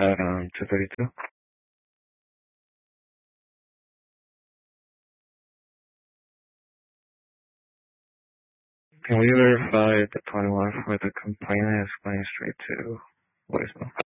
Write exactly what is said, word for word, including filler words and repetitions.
at um, two thirty-two. Can we verify the twenty-one for the complainant is going straight to voicemail?